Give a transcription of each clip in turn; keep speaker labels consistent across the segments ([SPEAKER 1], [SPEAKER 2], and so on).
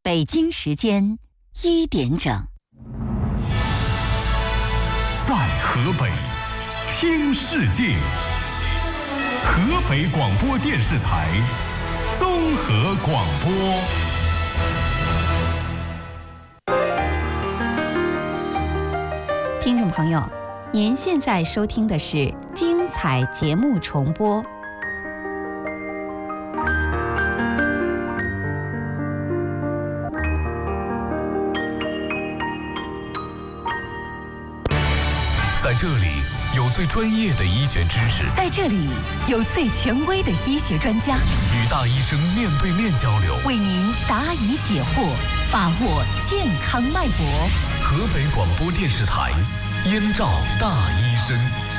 [SPEAKER 1] 北京时间1点整，
[SPEAKER 2] 在河北听世界，河北广播电视台综合广播。
[SPEAKER 1] 听众朋友，您现在收听的是精彩节目重播。
[SPEAKER 2] 在这里有最专业的医学知识，
[SPEAKER 3] 在这里有最权威的医学专家，
[SPEAKER 2] 与大医生面对面交流，
[SPEAKER 3] 为您答疑解惑，把握健康脉搏。
[SPEAKER 2] 河北广播电视台燕赵大医生。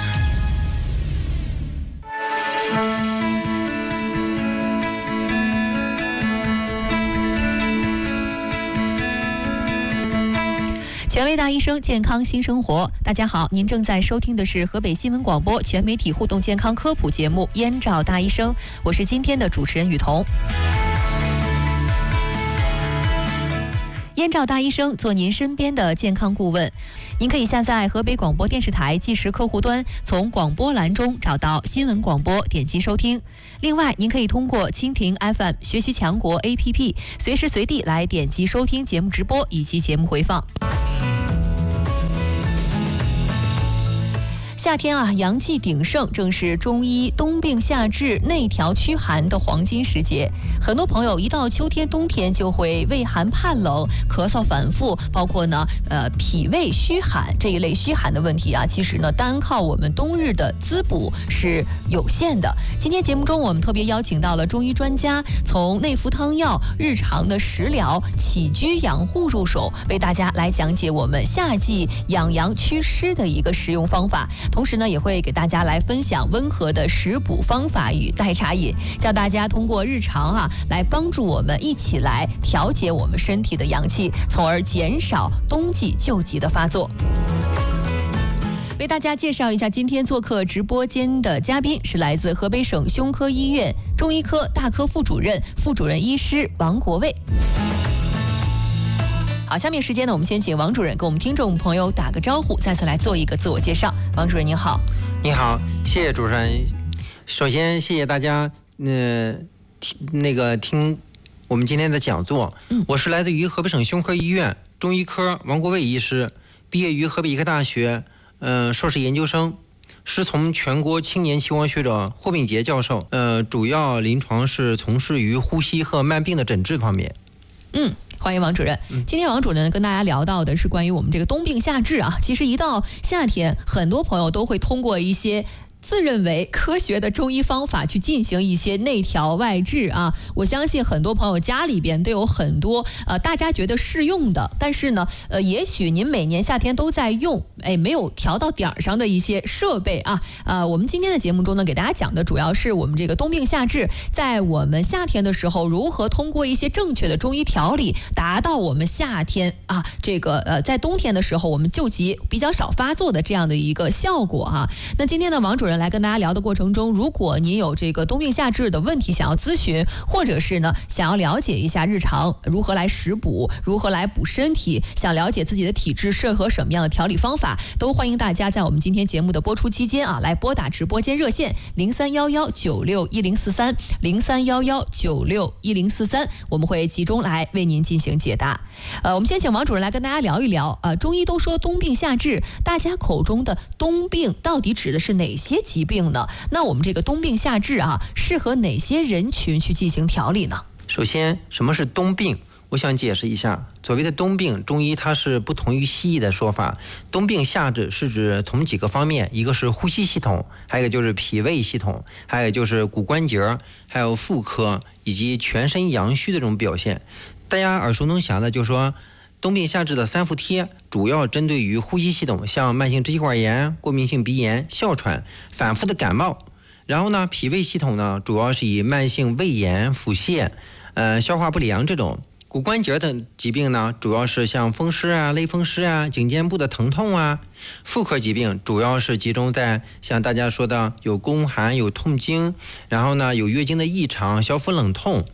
[SPEAKER 3] 权威大医生，健康新生活。大家好，您正在收听的是河北新闻广播全媒体互动健康科普节目《燕赵大医生》，我是今天的主持人雨桐。燕赵大医生做您身边的健康顾问，您可以下载河北广播电视台即时客户端，从广播栏中找到新闻广播，点击收听。另外，您可以通过蜻蜓 FM、学习强国 APP， 随时随地来点击收听节目直播以及节目回放。夏天啊，阳气鼎盛，正是中医冬病夏治、内调驱寒的黄金时节。很多朋友一到秋天、冬天就会畏寒怕冷、咳嗽反复，包括呢脾胃虚寒这一类虚寒的问题啊，其实呢单靠我们冬日的滋补是有限的。今天节目中我们特别邀请到了中医专家，从内服汤药、日常的食疗、起居养护入手，为大家来讲解我们夏季养阳祛湿的一个食用方法。同时呢，也会给大家来分享温和的食补方法与代茶饮，教大家通过日常来帮助我们一起来调节我们身体的阳气，从而减少冬季旧疾的发作。为大家介绍一下今天做客直播间的嘉宾，是来自河北省胸科医院中医科大科副主任、副主任医师王国卫。好，下面时间呢，我们先请王主任跟我们听众朋友打个招呼，再次来做一个自我介绍。王主任您好。
[SPEAKER 4] 你好，谢谢主持人。首先谢谢大家听我们今天的讲座。我是来自于河北省胸科医院中医科王国卫医师，毕业于河北医科大学硕士研究生，师从全国青年期望学者霍炳杰教授。主要临床是从事于呼吸和慢病的诊治方面。
[SPEAKER 3] 欢迎王主任。今天王主任跟大家聊到的是关于我们这个冬病夏治啊。其实一到夏天，很多朋友都会通过一些自认为科学的中医方法去进行一些内调外治啊。我相信很多朋友家里边都有很多大家觉得适用的，但是呢也许您每年夏天都在用，没有调到点儿上的一些设备啊。我们今天的节目中呢，给大家讲的主要是我们这个冬病夏治，在我们夏天的时候，如何通过一些正确的中医调理，达到我们夏天啊这个在冬天的时候我们旧疾比较少发作的这样的一个效果啊。那今天呢，王主任来跟大家聊的过程中，如果您有这个冬病夏治的问题想要咨询，或者是呢想要了解一下日常如何来食补，如何来补身体，想了解自己的体质适合什么样的调理方法，都欢迎大家在我们今天节目的播出期间来拨打直播间热线0311961043 0311961043，我们会集中来为您进行解答。我们先请王主任来跟大家聊一聊中医都说冬病夏治，大家口中的冬病到底指的是哪些疾病呢？那我们这个冬病夏治适合哪些人群去进行调理呢？
[SPEAKER 4] 首先，什么是冬病？我想解释一下，所谓的冬病，中医它是不同于西医的说法。冬病夏治是指从几个方面，一个是呼吸系统，还有一个就是脾胃系统，还有就是骨关节，还有妇科以及全身阳虚的这种表现。大家耳熟能详的就是说冬病夏治的三伏贴主要针对于呼吸系统，像慢性支气管炎、过敏性鼻炎、哮喘、反复的感冒。然后呢，脾胃系统呢，主要是以慢性胃炎、腹泻、消化不良这种。骨关节的疾病呢，主要是像风湿啊、类风湿啊、颈肩部的疼痛啊。妇科疾病主要是集中在像大家说的有宫寒、有痛经，然后呢有月经的异常、消腹冷痛。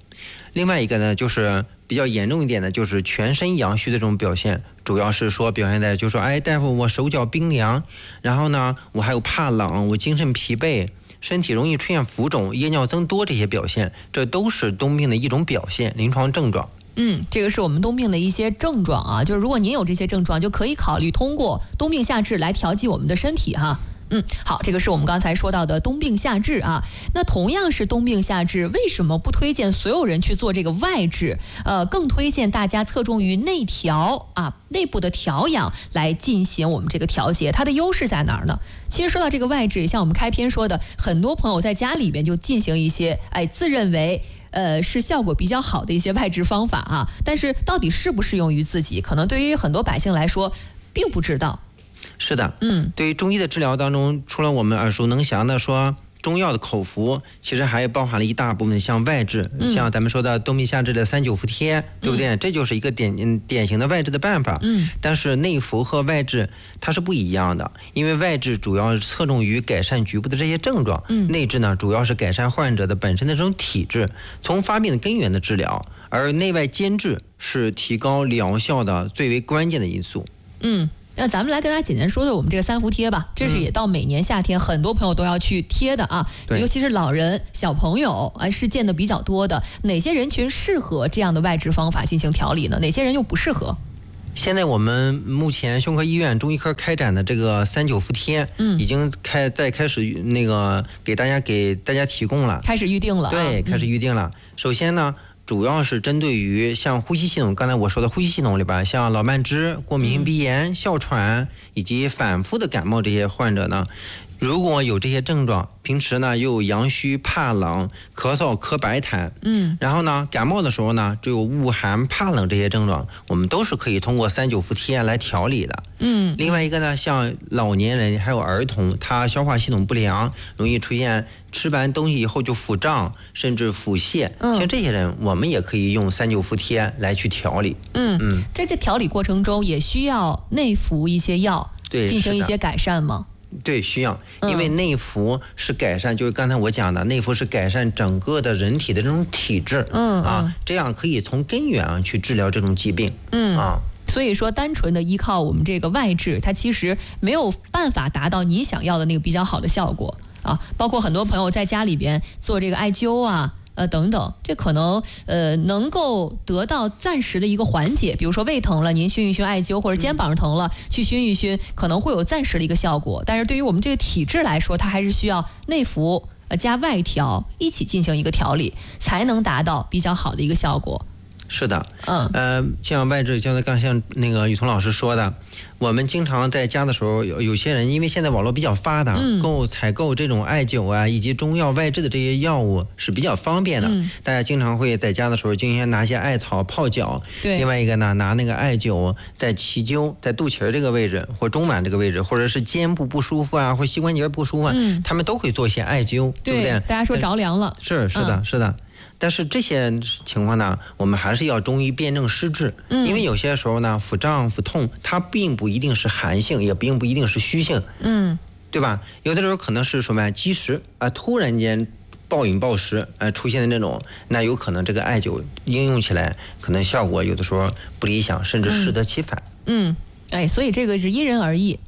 [SPEAKER 4] 另外一个呢，就是比较严重一点的，就是全身阳虚的这种表现，主要是说表现在就说，哎，大夫，我手脚冰凉，然后呢，我还有怕冷，我精神疲惫，身体容易出现浮肿、夜尿增多这些表现，这都是冬病的一种表现，临床症状。
[SPEAKER 3] 这个是我们冬病的一些症状啊，就是如果您有这些症状，就可以考虑通过冬病夏治来调剂我们的身体哈。好，这个是我们刚才说到的冬病夏治啊。那同样是冬病夏治，为什么不推荐所有人去做这个外治？更推荐大家侧重于内调啊，内部的调养来进行我们这个调节。它的优势在哪儿呢？其实说到这个外治，像我们开篇说的，很多朋友在家里边就进行一些自认为是效果比较好的一些外治方法啊，但是到底适不适用于自己，可能对于很多百姓来说并不知道。
[SPEAKER 4] 是的，对于中医的治疗当中，除了我们耳熟能详的说中药的口服，其实还包含了一大部分像外治，像咱们说的冬病夏治的3-9服贴，对不对？这就是一个典型的外治的办法。但是内服和外治它是不一样的，因为外治主要侧重于改善局部的这些症状，内治呢主要是改善患者的本身的这种体质，从发病的根源的治疗，而内外兼治是提高疗效的最为关键的因素。
[SPEAKER 3] 那咱们来跟大家简单说说我们这个3伏贴吧，这是也到每年夏天很多朋友都要去贴的啊，尤其是老人、小朋友是见的比较多的。哪些人群适合这样的外治方法进行调理呢？哪些人又不适合？
[SPEAKER 4] 现在我们目前胸科医院中医科开展的这个3-9伏贴，已经开始那个给大家提供了，
[SPEAKER 3] 开始预定了。
[SPEAKER 4] 对，开始预定了。首先呢，主要是针对于像呼吸系统，刚才我说的呼吸系统里边，像老慢支、过敏性鼻炎、哮喘以及反复的感冒这些患者呢，如果有这些症状，平时呢又有阳虚、怕冷、咳嗽、咳白痰，然后呢感冒的时候呢就有恶寒、怕冷这些症状，我们都是可以通过3-9伏贴来调理的。另外一个呢，像老年人还有儿童，他消化系统不良，容易出现吃完东西以后就腹胀，甚至腹泻，像这些人，我们也可以用3-9伏贴来去调理。
[SPEAKER 3] 在这调理过程中也需要内服一些药，进行一些改善吗？
[SPEAKER 4] 对，需要，因为内服是改善，就是刚才我讲的，内服是改善整个的人体的这种体质，这样可以从根源去治疗这种疾病，
[SPEAKER 3] 所以说单纯的依靠我们这个外治，它其实没有办法达到你想要的那个比较好的效果啊。包括很多朋友在家里边做这个艾灸啊。等等，这可能能够得到暂时的一个缓解，比如说胃疼了，您熏一熏艾灸，或者肩膀疼了，去熏一熏，可能会有暂时的一个效果。但是对于我们这个体质来说，它还是需要内服加外调一起进行一个调理，才能达到比较好的一个效果。
[SPEAKER 4] 是的，像外治，像那个雨桐老师说的，我们经常在家的时候，有些人因为现在网络比较发达，采购这种艾灸啊以及中药外治的这些药物是比较方便的，大家经常会在家的时候经常拿些艾草泡脚，另外一个呢，拿那个艾灸在脐灸，在肚脐这个位置或中脘这个位置，或者是肩部不舒服啊，或膝关节不舒服啊，他们都会做一些艾灸，对不对？
[SPEAKER 3] 大家说着凉了，
[SPEAKER 4] 是的。但是这些情况呢，我们还是要中医辨证施治，因为有些时候呢，腹胀、腹痛，它并不一定是寒性，也并不一定是虚性，对吧？有的时候可能是什么积食啊，突然间暴饮暴食，出现的那种，那有可能这个艾灸应用起来，可能效果有的时候不理想，甚至适得其反。
[SPEAKER 3] 所以这个是因人而异。